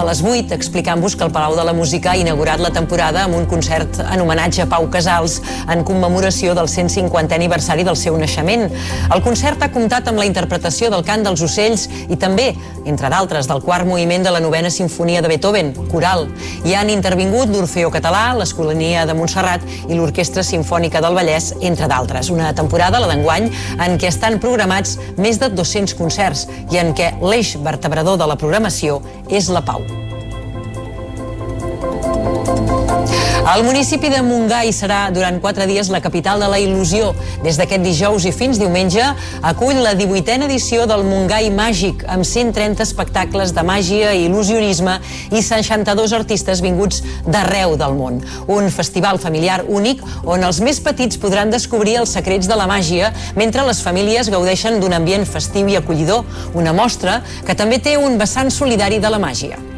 a les 8, explicant-vos que el Palau de la Música ha inaugurat la temporada amb un concert en homenatge a Pau Casals en commemoració del 150è aniversari del seu naixement. El concert ha comptat amb la interpretació del Cant dels Ocells i també, entre d'altres, del quart moviment de la 9ª Simfonia de Beethoven, coral. Hi han intervingut l'Orfeó Català, l'Escolania de Montserrat i l'Orquestra Simfònica del Vallès, entre d'altres. Una temporada, la d'enguany, en què estan programats més de 200 concerts i en què l'eix vertebrador de la programació és la pau. El municipi de Montgai serà durant 4 dies la capital de la il·lusió. Des d'aquest dijous i fins diumenge acull la 18a edició del Montgai Màgic, amb 130 espectacles de màgia i il·lusionisme i 62 artistes vinguts d'arreu del món. Un festival familiar únic on els més petits podran descobrir els secrets de la màgia mentre les famílies gaudeixen d'un ambient festiu i acollidor, una mostra que també té un vessant solidari de la màgia.